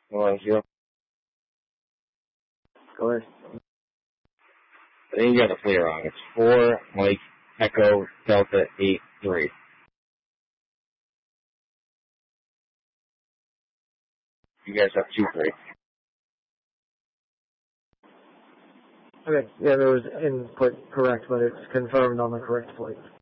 010. Go ahead. I think you got the plate wrong. It's 4 Mike Echo Delta 83. You guys have 2 plates. Okay, yeah, there was input correct, but it's confirmed on the correct plate.